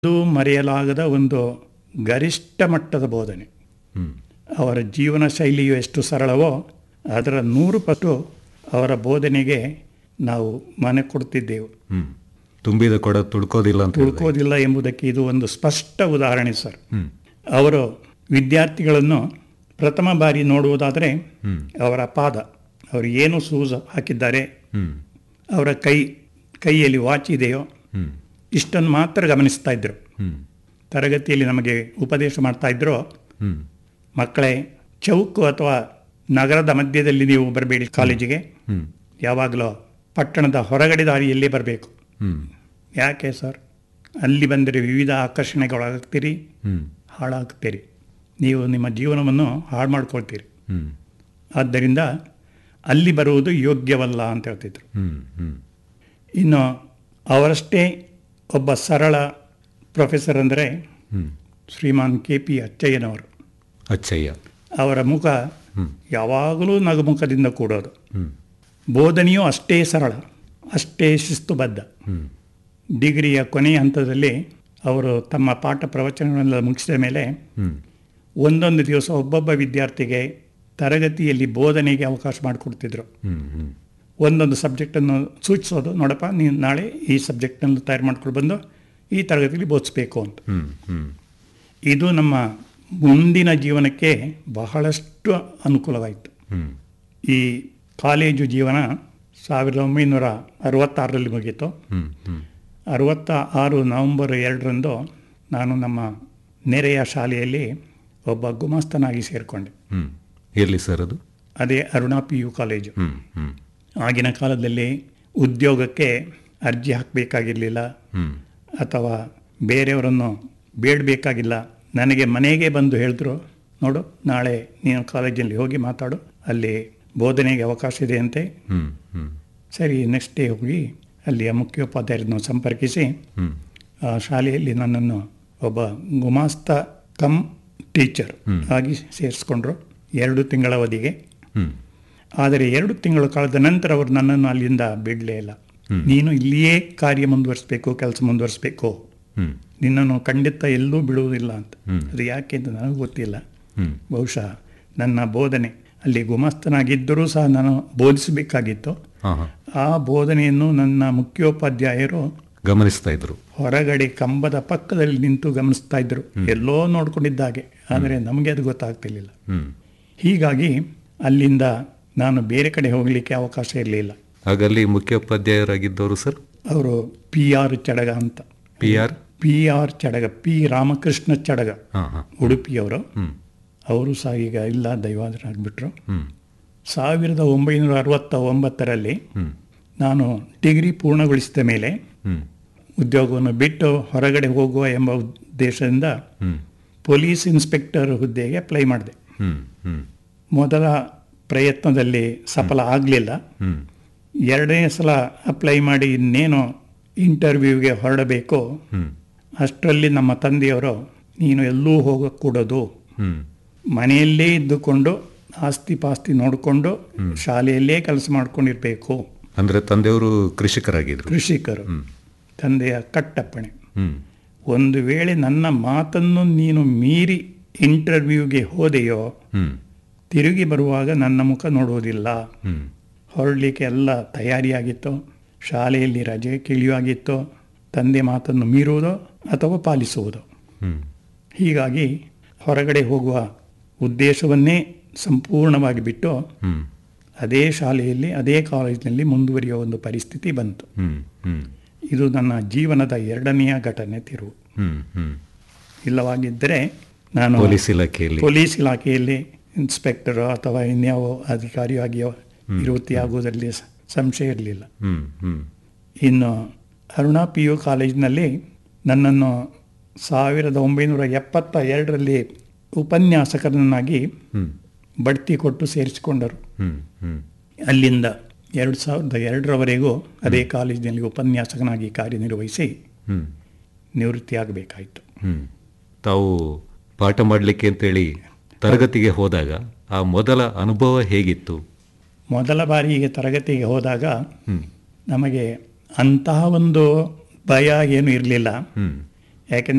ಅದು ಮರೆಯಲಾಗದ ಒಂದು ಗರಿಷ್ಠ ಮಟ್ಟದ ಬೋಧನೆ. ಅವರ ಜೀವನ ಶೈಲಿಯು ಎಷ್ಟು ಸರಳವೋ ಅದರ 100 ಪಟ್ಟು ಅವರ ಬೋಧನೆಗೆ ನಾವು ಮನೆ ಕೊಡ್ತಿದ್ದೆವು. ತುಂಬಿದ ಕೊಡ ತುಳ್ಕೋದಿಲ್ಲ ಎಂಬುದಕ್ಕೆ ಇದು ಒಂದು ಸ್ಪಷ್ಟ ಉದಾಹರಣೆ ಸರ್. ಅವರು ವಿದ್ಯಾರ್ಥಿಗಳನ್ನು ಪ್ರಥಮ ಬಾರಿ ನೋಡುವುದಾದರೆ ಅವರ ಪಾದ, ಅವರು ಏನು ಶೂಸ್ ಹಾಕಿದ್ದಾರೆ, ಅವರ ಕೈಯಲ್ಲಿ ವಾಚ್ ಇದೆಯೋ, ಇಷ್ಟನ್ನು ಮಾತ್ರ ಗಮನಿಸ್ತಾ ಇದ್ರು. ತರಗತಿಯಲ್ಲಿ ನಮಗೆ ಉಪದೇಶ ಮಾಡ್ತಾ ಇದ್ರು, ಮಕ್ಕಳೇ ಚೌಕು ಅಥವಾ ನಗರದ ಮಧ್ಯದಲ್ಲಿ ನೀವು ಬರಬೇಡಿ ಕಾಲೇಜಿಗೆ, ಯಾವಾಗಲೂ ಪಟ್ಟಣದ ಹೊರಗಡೆ ದಾರಿಯಲ್ಲೇ ಬರಬೇಕು. ಯಾಕೆ ಸರ್? ಅಲ್ಲಿ ಬಂದರೆ ವಿವಿಧ ಆಕರ್ಷಣೆಗಳಾಗ್ತೀರಿ, ಹಾಳಾಗ್ತೀರಿ, ನೀವು ನಿಮ್ಮ ಜೀವನವನ್ನು ಹಾಳು ಮಾಡ್ಕೊಳ್ತೀರಿ. ಆದ್ದರಿಂದ ಅಲ್ಲಿ ಬರುವುದು ಯೋಗ್ಯವಲ್ಲ ಅಂತ ಹೇಳ್ತಿದ್ರು. ಇನ್ನು ಅವರಷ್ಟೇ ಒಬ್ಬ ಸರಳ ಪ್ರೊಫೆಸರ್ ಅಂದರೆ ಶ್ರೀಮಾನ್ KP ಅಚ್ಚಯ್ಯನವರು. ಅವರ ಮುಖ ಯಾವಾಗಲೂ ನಗುಮುಖದಿಂದ ಕೂಡೋದು. ಬೋಧನೆಯೂ ಅಷ್ಟೇ ಸರಳ, ಅಷ್ಟೇ ಶಿಸ್ತುಬದ್ಧ. ಡಿಗ್ರಿಯ ಕೊನೆಯ ಹಂತದಲ್ಲಿ ಅವರು ತಮ್ಮ ಪಾಠ ಪ್ರವಚನಗಳೆಲ್ಲ ಮುಗಿಸಿದ ಮೇಲೆ ಒಂದೊಂದು ದಿವಸ ಒಬ್ಬೊಬ್ಬ ವಿದ್ಯಾರ್ಥಿಗೆ ತರಗತಿಯಲ್ಲಿ ಬೋಧನೆಗೆ ಅವಕಾಶ ಮಾಡಿಕೊಡ್ತಿದ್ರು. ಒಂದೊಂದು ಸಬ್ಜೆಕ್ಟನ್ನು ಸೂಚಿಸೋದು, ನೋಡಪ್ಪ ನೀನು ನಾಳೆ ಈ ಸಬ್ಜೆಕ್ಟನ್ನು ತಯಾರು ಮಾಡ್ಕೊಂಡು ಬಂದು ಈ ತರಗತಿಯಲ್ಲಿ ಬೋಧಿಸ್ಬೇಕು ಅಂತ. ಇದು ನಮ್ಮ ಮುಂದಿನ ಜೀವನಕ್ಕೆ ಬಹಳಷ್ಟು ಅನುಕೂಲವಾಯಿತು. ಈ ಕಾಲೇಜು ಜೀವನ 1966ರಲ್ಲಿ ಮುಗೀತು. 66 ನವೆಂಬರ್ 2ರಂದು ನಾನು ನಮ್ಮ ನೆರೆಯ ಶಾಲೆಯಲ್ಲಿ ಒಬ್ಬ ಗುಮಾಸ್ತನಾಗಿ ಸೇರಿಕೊಂಡೆ. ಎಲ್ಲಿ ಸರ್ ಅದು? ಅದೇ ಅರುಣಾ PU ಕಾಲೇಜು. ಆಗಿನ ಕಾಲದಲ್ಲಿ ಉದ್ಯೋಗಕ್ಕೆ ಅರ್ಜಿ ಹಾಕಬೇಕಾಗಿರಲಿಲ್ಲ ಅಥವಾ ಬೇರೆಯವರನ್ನು ಬೇಡಬೇಕಾಗಿಲ್ಲ. ನನಗೆ ಮನೆಗೆ ಬಂದು ಹೇಳಿದ್ರು, ನೋಡು ನಾಳೆ ನೀನು ಕಾಲೇಜಲ್ಲಿ ಹೋಗಿ ಮಾತಾಡು, ಅಲ್ಲಿ ಬೋಧನೆಗೆ ಅವಕಾಶ ಇದೆ ಅಂತೆ. ಸರಿ, ನೆಕ್ಸ್ಟ್ ಡೇ ಹೋಗಿ ಅಲ್ಲಿಯ ಮುಖ್ಯೋಪಾಧ್ಯಾಯರನ್ನು ಸಂಪರ್ಕಿಸಿ ಆ ಶಾಲೆಯಲ್ಲಿ ನನ್ನನ್ನು ಒಬ್ಬ ಗುಮಾಸ್ತ ಕಮ್ ಟೀಚರ್ ಆಗಿ ಸೇರಿಸ್ಕೊಂಡ್ರು 2 ತಿಂಗಳ ಅವಧಿಗೆ. ಆದರೆ 2 ತಿಂಗಳು ಕಳೆದ ನಂತರ ಅವರು ನನ್ನನ್ನು ಅಲ್ಲಿಂದ ಬಿಡಲೇ ಇಲ್ಲ. ನೀನು ಇಲ್ಲಿಯೇ ಕಾರ್ಯ ಮುಂದುವರಿಸಬೇಕು, ಕೆಲಸ ಮುಂದುವರಿಸಬೇಕು, ನಿನ್ನನ್ನು ಖಂಡಿತ ಎಲ್ಲೂ ಬಿಡುವುದಿಲ್ಲ ಅಂತ. ಅದು ಯಾಕೆ ಅಂತ ನನಗೆ ಗೊತ್ತಿಲ್ಲ. ಬಹುಶಃ ನನ್ನ ಬೋಧನೆ ಅಲ್ಲಿ ಗುಮಾಸ್ತನಾಗಿದ್ದರೂ ಸಹ ನಾನು ಬೋಧಿಸಬೇಕಾಗಿತ್ತು. ಆ ಬೋಧನೆಯನ್ನು ನನ್ನ ಮುಖ್ಯೋಪಾಧ್ಯಾಯರು ಗಮನಿಸ್ತಾ ಇದ್ರು. ಹೊರಗಡೆ ಕಂಬದ ಪಕ್ಕದಲ್ಲಿ ನಿಂತು ಗಮನಿಸ್ತಾ ಇದ್ರು, ಎಲ್ಲೋ ನೋಡ್ಕೊಂಡಿದ್ದಾಗೆ. ಆದರೆ ನಮಗೆ ಅದು ಗೊತ್ತಾಗ್ತಿರ್ಲಿಲ್ಲ. ಹೀಗಾಗಿ ಅಲ್ಲಿಂದ ನಾನು ಬೇರೆ ಕಡೆ ಹೋಗಲಿಕ್ಕೆ ಅವಕಾಶ ಇರಲಿಲ್ಲ. ಹಾಗಲ್ಲಿ ಮುಖ್ಯೋಪಾಧ್ಯಾಯರಾಗಿದ್ದವರು ಸರ್? ಅವರು PR ಚಡಗ ಅಂತ. PR ಚಡಗ, P Ramakrishna ಚಡಗ, ಉಡುಪಿಯವರು. ಅವರು ಸಹ ಈಗ ಇಲ್ಲ, ದೈವಾಧರಾಗ್ಬಿಟ್ರು. 1969ರಲ್ಲಿ ನಾನು ಡಿಗ್ರಿ ಪೂರ್ಣಗೊಳಿಸಿದ ಮೇಲೆ ಉದ್ಯೋಗವನ್ನು ಬಿಟ್ಟು ಹೊರಗಡೆ ಹೋಗುವ ಎಂಬ ಉದ್ದೇಶದಿಂದ ಪೊಲೀಸ್ ಇನ್ಸ್ಪೆಕ್ಟರ್ ಹುದ್ದೆಗೆ ಅಪ್ಲೈ ಮಾಡಿದೆ. ಮೊದಲ ಪ್ರಯತ್ನದಲ್ಲಿ ಸಫಲ ಆಗಲಿಲ್ಲ. 2ನೇ ಸಲ ಅಪ್ಲೈ ಮಾಡಿ ಇನ್ನೇನು ಇಂಟರ್ವ್ಯೂಗೆ ಹೊರಡಬೇಕು, ಅಷ್ಟರಲ್ಲಿ ನಮ್ಮ ತಂದೆಯವರು, ನೀನು ಎಲ್ಲೂ ಹೋಗக்கூಡದು, ಮನೆಯಲ್ಲೇ ಇದ್ದುಕೊಂಡು ಆಸ್ತಿ ಪಾಸ್ತಿ ನೋಡಿಕೊಂಡು ಶಾಲೆಯಲ್ಲೇ ಕೆಲಸ ಮಾಡ್ಕೊಂಡಿರ್ಬೇಕು. ಅಂದರೆ ತಂದೆಯವರು ಕೃಷಿಕರು. ತಂದೆಯ ಕಟ್ಟಪ್ಪಣೆ. ಒಂದು ವೇಳೆ ನನ್ನ ಮಾತನ್ನು ನೀನು ಮೀರಿ ಇಂಟರ್ವ್ಯೂಗೆ ಹೋದೆಯೋ, ತಿರುಗಿ ಬರುವಾಗ ನನ್ನ ಮುಖ ನೋಡುವುದಿಲ್ಲ. ಹೊರಡಲಿಕ್ಕೆ ಎಲ್ಲ ತಯಾರಿಯಾಗಿತ್ತು. ಶಾಲೆಯಲ್ಲಿ ರಜೆ ಕೇಳಿಯಾಗಿತ್ತು. ತಂದೆ ಮಾತನ್ನು ಮೀರುವುದೋ ಅಥವಾ ಪಾಲಿಸುವುದೋ. ಹೀಗಾಗಿ ಹೊರಗಡೆ ಹೋಗುವ ಉದ್ದೇಶವನ್ನೇ ಸಂಪೂರ್ಣವಾಗಿ ಬಿಟ್ಟು ಅದೇ ಶಾಲೆಯಲ್ಲಿ ಅದೇ ಕಾಲೇಜಿನಲ್ಲಿ ಮುಂದುವರಿಯುವ ಒಂದು ಪರಿಸ್ಥಿತಿ ಬಂತು. ಇದು ನನ್ನ ಜೀವನದ 2ನೆಯ ಘಟನೆ ತಿರುವು. ಇಲ್ಲವಾಗಿದ್ದರೆ ನಾನು ಪೊಲೀಸ್ ಇಲಾಖೆಯಲ್ಲಿ ಇನ್ಸ್ಪೆಕ್ಟರ್ ಅಥವಾ ಇನ್ಯಾವ ಅಧಿಕಾರಿಯಾಗಿ ಆಗುವುದರಲ್ಲಿ ಸಂಶಯ ಇರಲಿಲ್ಲ. ಇನ್ನು ಅರುಣಾ PU ಕಾಲೇಜಿನಲ್ಲಿ ನನ್ನನ್ನು 1972ರಲ್ಲಿ ಉಪನ್ಯಾಸಕರನ್ನಾಗಿ ಬಡ್ತಿ ಕೊಟ್ಟು ಸೇರಿಸಿಕೊಂಡರು. ಅಲ್ಲಿಂದ 2002ರವರೆಗೂ ಅದೇ ಕಾಲೇಜಿನಲ್ಲಿ ಉಪನ್ಯಾಸಕನಾಗಿ ಕಾರ್ಯನಿರ್ವಹಿಸಿ ನಿವೃತ್ತಿಯಾಗಬೇಕಾಯಿತು. ತಾವು ಪಾಠ ಮಾಡಲಿಕ್ಕೆ ಅಂತೇಳಿ ತರಗತಿಗೆ ಹೋದಾಗ ಆ ಮೊದಲ ಅನುಭವ ಹೇಗಿತ್ತು? ಮೊದಲ ಬಾರಿಗೆ ತರಗತಿಗೆ ಹೋದಾಗ ನಮಗೆ ಅಂತಹ ಒಂದು ಭಯ ಏನು ಇರಲಿಲ್ಲ. ಯಾಕೆಂದರೆ